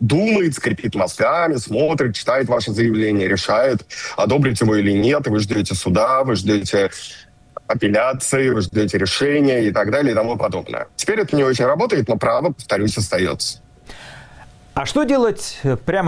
думает, скрипит мозгами, смотрит, читает ваше заявление, решает, одобрить его или нет, и вы ждете суда, вы ждете апелляции, вы ждете решения и так далее и тому подобное. Теперь это не очень работает, но право, повторюсь, остается. А что делать прямо